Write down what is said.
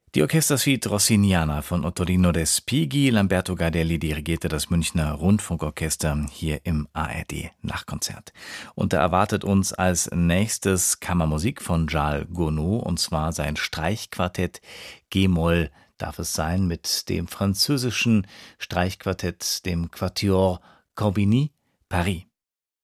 Die Orchestersuite Rossiniana von Ottorino Respighi. Lamberto Gardelli dirigierte das Münchner Rundfunkorchester hier im ARD Nachtkonzert. Und da erwartet uns als nächstes Kammermusik von Charles Gounod, und zwar sein Streichquartett G-Moll darf es sein, mit dem französischen Streichquartett, dem Quatuor Corbigny Paris.